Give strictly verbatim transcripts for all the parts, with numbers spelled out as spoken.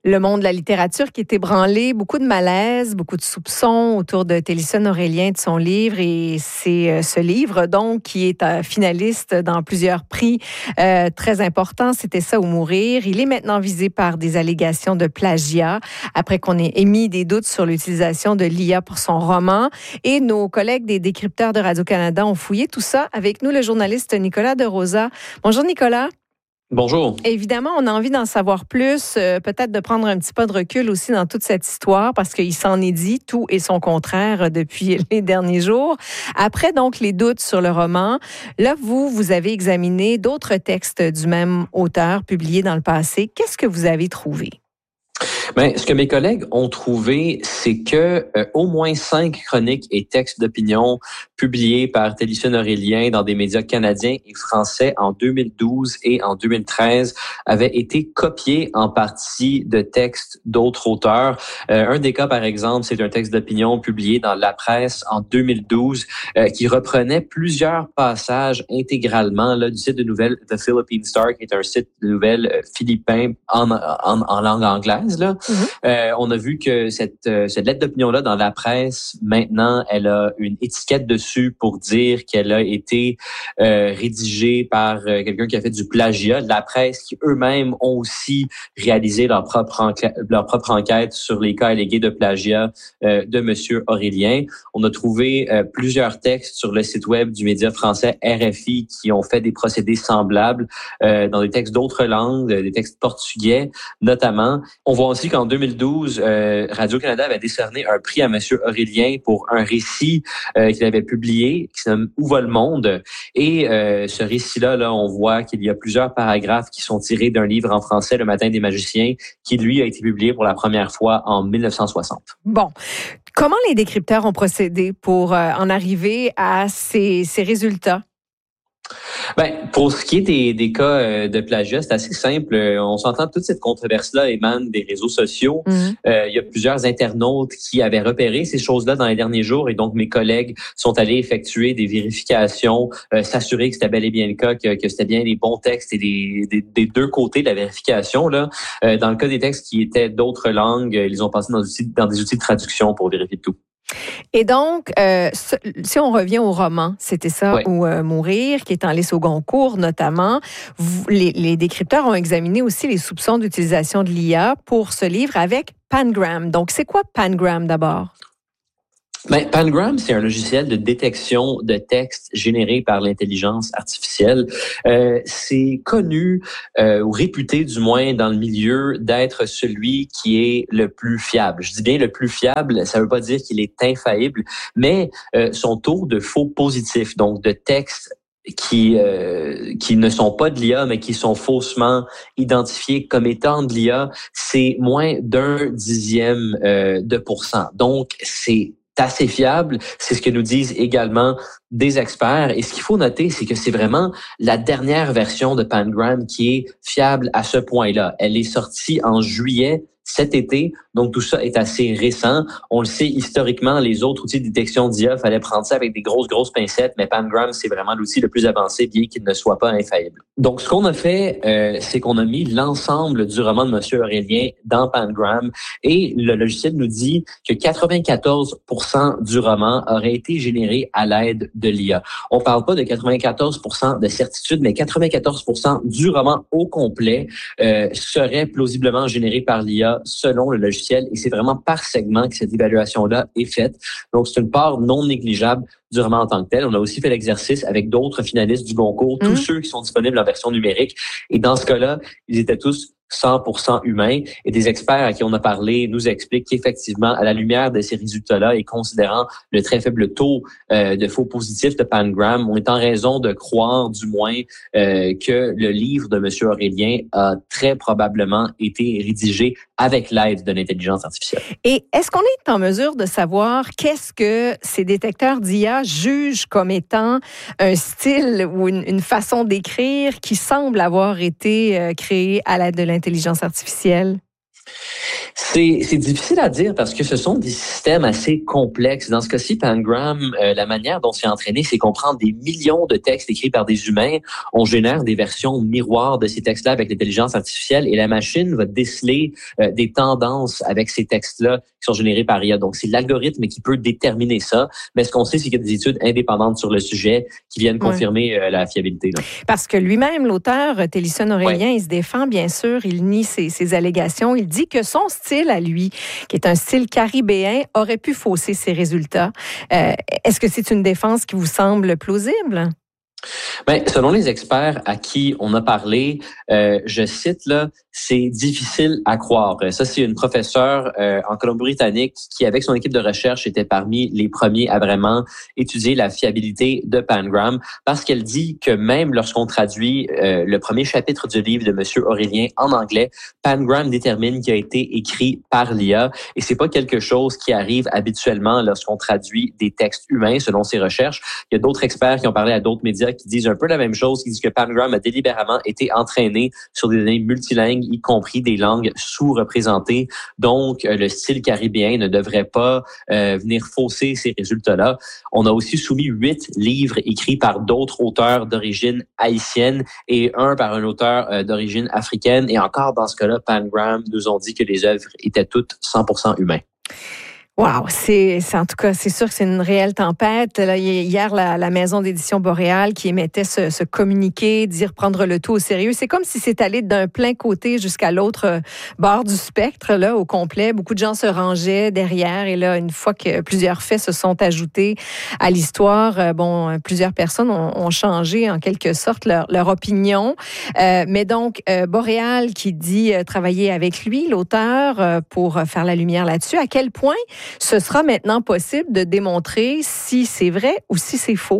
Le monde de la littérature qui est ébranlé, beaucoup de malaise, beaucoup de soupçons autour de Télésphore Aurélien, de son livre. Et c'est ce livre, donc, qui est euh, finaliste dans plusieurs prix euh, très importants. C'était ça ou mourir. Il est maintenant visé par des allégations de plagiat après qu'on ait émis des doutes sur l'utilisation de l'I A pour son roman. Et nos collègues des décrypteurs de Radio-Canada ont fouillé tout ça. Avec nous, le journaliste Nicolas De Rosa. Bonjour, Nicolas. Bonjour. Évidemment, on a envie d'en savoir plus, euh, peut-être de prendre un petit pas de recul aussi dans toute cette histoire, parce qu'il s'en est dit tout et son contraire depuis les derniers jours. Après donc les doutes sur le roman, là, vous, vous avez examiné d'autres textes du même auteur publiés dans le passé. Qu'est-ce que vous avez trouvé? Bien, ce que mes collègues ont trouvé, c'est que euh, au moins cinq chroniques et textes d'opinion publiés par Télésphore Aurélien dans des médias canadiens et français en deux mille douze et en deux mille treize avaient été copiés en partie de textes d'autres auteurs. Euh, un des cas, par exemple, c'est un texte d'opinion publié dans La Presse en deux mille douze euh, qui reprenait plusieurs passages intégralement là, du site de nouvelles The Philippine Star, qui est un site de nouvelles euh, philippin en, en, en langue anglaise. Là. Mm-hmm. Euh, on a vu que cette, euh, cette lettre d'opinion-là dans La Presse, maintenant, elle a une étiquette dessus pour dire qu'elle a été euh, rédigée par euh, quelqu'un qui a fait du plagiat. La Presse, qui eux-mêmes ont aussi réalisé leur propre, enquête, leur propre enquête sur les cas allégués de plagiat euh, de M. Aurélien. On a trouvé euh, plusieurs textes sur le site web du média français R F I qui ont fait des procédés semblables euh, dans des textes d'autres langues, des textes portugais notamment. On voit aussi qu'en deux mille douze, euh, Radio-Canada avait décerné un prix à M. Aurélien pour un récit euh, qu'il avait publié, qui se nomme « Où va le monde ?» Et euh, ce récit-là, là, on voit qu'il y a plusieurs paragraphes qui sont tirés d'un livre en français, Le Matin des magiciens, qui, lui, a été publié pour la première fois en mille neuf cent soixante. Bon. Comment les décrypteurs ont procédé pour euh, en arriver à ces, ces résultats? Ben, pour ce qui est des, des cas de plagiat, c'est assez simple. On s'entend que toute cette controverse-là émane des réseaux sociaux. Mm-hmm. Euh, il y a plusieurs internautes qui avaient repéré ces choses-là dans les derniers jours et donc mes collègues sont allés effectuer des vérifications, euh, s'assurer que c'était bel et bien le cas, que, que c'était bien les bons textes et des, des, des deux côtés de la vérification. Là, euh, dans le cas des textes qui étaient d'autres langues, ils ont passé dans des outils, dans des outils de traduction pour vérifier tout. Et donc, euh, si on revient au roman, c'était ça, oui. ou euh, Mourir, qui est en lice au Goncourt notamment, vous, les, les décrypteurs ont examiné aussi les soupçons d'utilisation de l'I A pour ce livre avec Pangram. Donc, c'est quoi Pangram d'abord? Ben, Pangram, c'est un logiciel de détection de texte généré par l'intelligence artificielle. Euh, c'est connu euh, ou réputé du moins dans le milieu d'être celui qui est le plus fiable. Je dis bien le plus fiable, ça veut pas dire qu'il est infaillible, mais euh, son taux de faux positifs, donc de texte qui euh, qui ne sont pas de l'I A, mais qui sont faussement identifiés comme étant de l'I A, c'est moins d'un dixième euh, de pourcent. Donc, c'est assez fiable, c'est ce que nous disent également des experts. Et ce qu'il faut noter, c'est que c'est vraiment la dernière version de Pangram qui est fiable à ce point-là. Elle est sortie en juillet cet été, donc tout ça est assez récent. On le sait, historiquement, les autres outils de détection d'I A, fallait prendre ça avec des grosses, grosses pincettes, mais Pangram, c'est vraiment l'outil le plus avancé, bien qu'il ne soit pas infaillible. Donc, ce qu'on a fait, euh, c'est qu'on a mis l'ensemble du roman de M. Aurélien dans Pangram, et le logiciel nous dit que quatre-vingt-quatorze pour cent du roman aurait été généré à l'aide de l'I A. On parle pas de quatre-vingt-quatorze pour cent de certitude, mais quatre-vingt-quatorze pour cent du roman au complet euh, serait plausiblement généré par l'I A selon le logiciel, et c'est vraiment par segment que cette évaluation-là est faite. Donc, c'est une part non négligeable du roman en tant que tel. On a aussi fait l'exercice avec d'autres finalistes du Goncourt, tous mmh. ceux qui sont disponibles en version numérique, et dans ce cas-là, ils étaient tous cent pour cent humains, et des experts à qui on a parlé nous expliquent qu'effectivement, à la lumière de ces résultats-là et considérant le très faible taux euh, de faux positifs de Pangram, on est en raison de croire du moins euh, que le livre de M. Aurélien a très probablement été rédigé avec l'aide de l'intelligence artificielle. Et est-ce qu'on est en mesure de savoir qu'est-ce que ces détecteurs d'I A jugent comme étant un style ou une, une façon d'écrire qui semble avoir été euh, créée à l'aide de l'intelligence artificielle? C'est, c'est difficile à dire parce que ce sont des systèmes assez complexes. Dans ce cas-ci, Pangram, euh, la manière dont c'est entraîné, c'est qu'on prend des millions de textes écrits par des humains, on génère des versions miroirs de ces textes-là avec l'intelligence artificielle et la machine va déceler euh, des tendances avec ces textes-là qui sont générés par I A. Donc, c'est l'algorithme qui peut déterminer ça. Mais ce qu'on sait, c'est qu'il y a des études indépendantes sur le sujet qui viennent confirmer ouais. euh, la fiabilité. Là. Parce que lui-même, l'auteur, Télisson Aurélien, ouais. il se défend, bien sûr, il nie ses, ses allégations. Il dit que son style à lui, qui est un style caribéen, aurait pu fausser ses résultats. Euh, est-ce que c'est une défense qui vous semble plausible? Bien, selon les experts à qui on a parlé, euh, je cite là, c'est difficile à croire. Ça, c'est une professeure euh, en Colombie-Britannique qui, avec son équipe de recherche, était parmi les premiers à vraiment étudier la fiabilité de Pangram, parce qu'elle dit que même lorsqu'on traduit euh, le premier chapitre du livre de Monsieur Aurélien en anglais, Pangram détermine qu'il a été écrit par l'I A, et c'est pas quelque chose qui arrive habituellement lorsqu'on traduit des textes humains, selon ses recherches. Il y a d'autres experts qui ont parlé à d'autres médias qui disent un peu la même chose, qui disent que Pangram a délibérément été entraîné sur des données multilingues, y compris des langues sous-représentées. Donc, euh, le style caribéen ne devrait pas euh, venir fausser ces résultats-là. On a aussi soumis huit livres écrits par d'autres auteurs d'origine haïtienne et un par un auteur euh, d'origine africaine. Et encore dans ce cas-là, Pangram nous ont dit que les œuvres étaient toutes cent pour cent humaines. Wow, c'est, c'est en tout cas, c'est sûr que c'est une réelle tempête. Là, hier, la, la maison d'édition Boréal qui émettait ce, ce communiqué, dire prendre le tout au sérieux, c'est comme si c'est allé d'un plein côté jusqu'à l'autre bord du spectre, là, au complet. Beaucoup de gens se rangeaient derrière, et là, une fois que plusieurs faits se sont ajoutés à l'histoire, bon, plusieurs personnes ont, ont changé en quelque sorte leur, leur opinion. Euh, mais donc, euh, Boréal qui dit euh, travailler avec lui, l'auteur, euh, pour faire la lumière là-dessus. À quel point ce sera maintenant possible de démontrer si c'est vrai ou si c'est faux?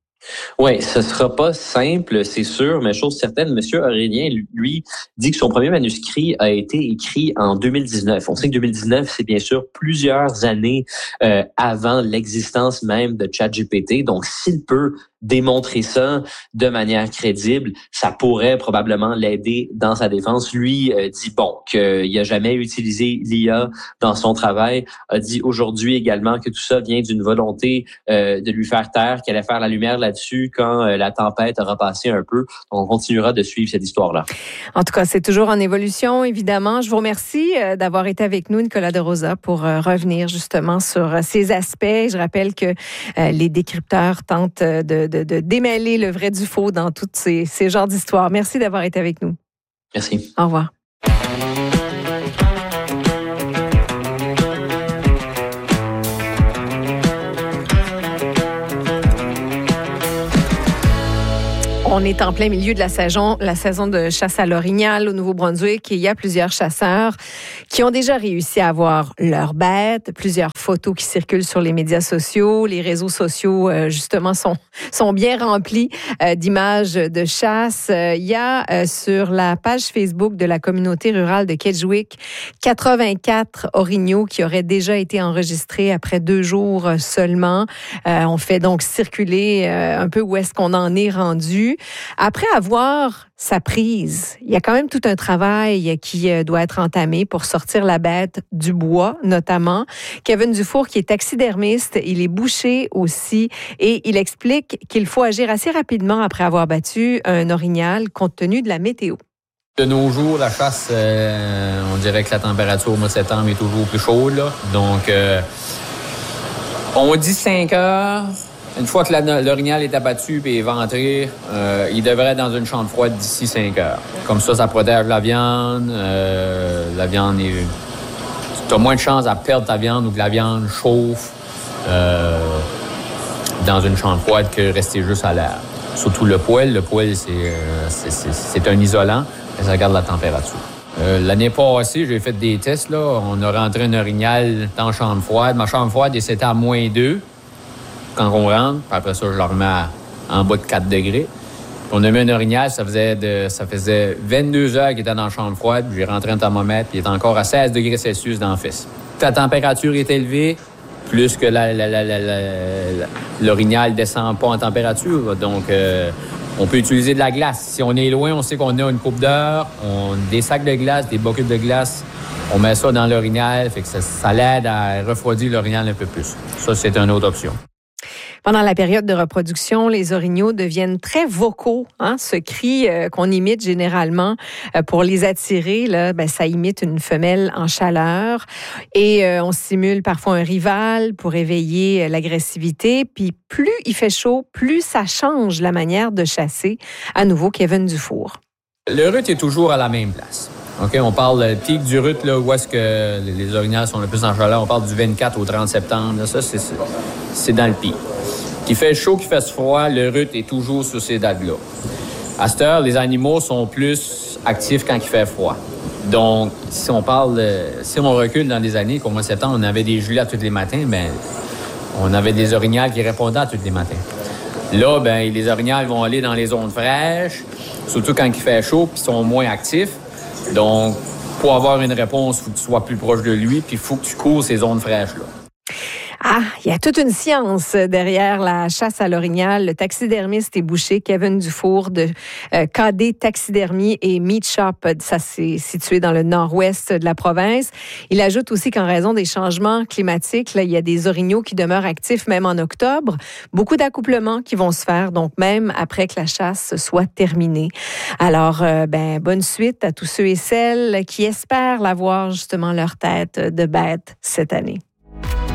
Oui, ce sera pas simple, c'est sûr, mais chose certaine, Monsieur Aurélien, lui, dit que son premier manuscrit a été écrit en deux mille dix-neuf. On sait que deux mille dix-neuf, c'est bien sûr plusieurs années euh, avant l'existence même de ChatGPT. Donc, s'il peut démontrer ça de manière crédible, ça pourrait probablement l'aider dans sa défense. Lui euh, dit, bon, qu'il n'a jamais utilisé l'I A dans son travail, a dit aujourd'hui également que tout ça vient d'une volonté euh, de lui faire taire, qu'elle allait faire la lumière là-dessus quand euh, la tempête aura passé un peu. Donc, on continuera de suivre cette histoire-là. En tout cas, c'est toujours en évolution, évidemment. Je vous remercie euh, d'avoir été avec nous, Nicolas De Rosa, pour euh, revenir justement sur euh, ces aspects. Je rappelle que euh, les décrypteurs tentent de, de, de démêler le vrai du faux dans tous ces, ces genres d'histoires. Merci d'avoir été avec nous. Merci. Au revoir. On est en plein milieu de la saison, la saison de chasse à l'orignal au Nouveau-Brunswick, et il y a plusieurs chasseurs qui ont déjà réussi à avoir leurs bêtes. Plusieurs photos qui circulent sur les médias sociaux. Les réseaux sociaux, euh, justement, sont, sont bien remplis euh, d'images de chasse. Euh, il y a euh, sur la page Facebook de la communauté rurale de Kedgewick quatre-vingt-quatre orignaux qui auraient déjà été enregistrés après deux jours seulement. Euh, on fait donc circuler euh, un peu où est-ce qu'on en est rendu. Après avoir sa prise, il y a quand même tout un travail qui doit être entamé pour sortir la bête du bois, notamment. Kevin Dufour, qui est taxidermiste, il est boucher aussi, et il explique qu'il faut agir assez rapidement après avoir battu un orignal compte tenu de la météo. De nos jours, la chasse, euh, on dirait que la température au mois de septembre est toujours plus chaude, là. Donc, euh, on dit cinq heures. Une fois que la, l'orignal est abattu et éventré, euh, il devrait être dans une chambre froide d'ici cinq heures. Comme ça, ça protège la viande. Euh, la viande est... Tu as moins de chances à perdre ta viande ou que la viande chauffe euh, dans une chambre froide que rester juste à l'air. Surtout le poêle. Le poêle, c'est, euh, c'est, c'est, c'est un isolant, mais ça garde la température. Euh, l'année passée, j'ai fait des tests, là. On a rentré un orignal dans la chambre froide. Ma chambre froide, c'était à moins deux. Quand on rentre, puis après ça, je le remets à, en bas de quatre degrés. Puis on a mis un orignal, ça faisait, de, ça faisait vingt-deux heures qu'il était dans la chambre froide, puis j'ai rentré un thermomètre, puis il est encore à seize degrés Celsius dans le fils. Ta température est élevée, plus que la, la, la, la, la, la, l'orignal ne descend pas en température. Donc, euh, on peut utiliser de la glace. Si on est loin, on sait qu'on a une coupe d'heure, on, des sacs de glace, des bocules de glace On met ça dans l'orignal, fait que ça, ça l'aide à refroidir l'orignal un peu plus. Ça, c'est une autre option. Pendant la période de reproduction, les orignaux deviennent très vocaux. Hein? Ce cri euh, qu'on imite généralement euh, pour les attirer, là, ben, ça imite une femelle en chaleur. Et euh, on simule parfois un rival pour éveiller euh, l'agressivité. Puis plus il fait chaud, plus ça change la manière de chasser. À nouveau, Kevin Dufour. Le rut est toujours à la même place. OK, on parle le pic du rut, là, où est-ce que les orignaux sont le plus en chaleur. On parle du vingt-quatre au trente septembre. Là, ça, c'est, c'est dans le pic. Qu'il fait chaud, qu'il fasse froid, le rut est toujours sur ces dates-là. À cette heure, les animaux sont plus actifs quand il fait froid. Donc, si on parle, de, si on recule dans des années, comme au mois de septembre, on avait des gelées à tous les matins, bien, on avait des orignaux qui répondaient à tous les matins. Là, bien, les orignaux vont aller dans les zones fraîches, surtout quand il fait chaud, puis ils sont moins actifs. Donc, pour avoir une réponse, il faut que tu sois plus proche de lui, puis il faut que tu cours ces zones fraîches-là. Ah, il y a toute une science derrière la chasse à l'orignal. Le taxidermiste et boucher Kevin Dufour de euh, K D Taxidermie et Meat Shop, ça c'est situé dans le nord-ouest de la province. Il ajoute aussi qu'en raison des changements climatiques, là, il y a des orignaux qui demeurent actifs même en octobre. Beaucoup d'accouplements qui vont se faire, donc même après que la chasse soit terminée. Alors, euh, ben, bonne suite à tous ceux et celles qui espèrent l'avoir justement leur tête de bête cette année.